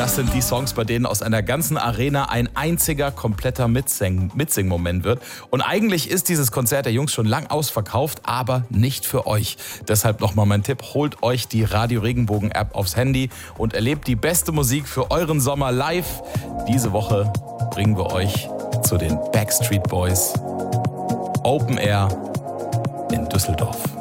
Das sind die Songs, bei denen aus einer ganzen Arena ein einziger kompletter Mitsing-Moment wird. Und eigentlich ist dieses Konzert der Jungs schon lang ausverkauft, aber nicht für euch. Deshalb nochmal mein Tipp, holt euch die Radio Regenbogen App aufs Handy und erlebt die beste Musik für euren Sommer live. Diese Woche bringen wir euch zu den Backstreet Boys Open Air in Düsseldorf.